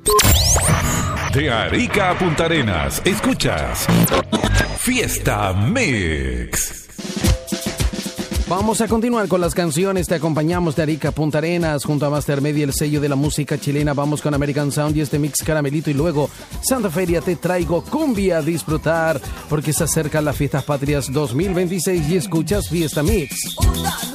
De Arica a Punta Arenas, escuchas Fiesta Mix. Vamos a continuar con las canciones. Te acompañamos de Arica a Punta Arenas junto a Master Media, el sello de la música chilena. Vamos con American Sound y este mix caramelito. Y luego Santa Feria, te traigo cumbia a disfrutar porque se acercan las Fiestas Patrias 2026 y escuchas Fiesta Mix.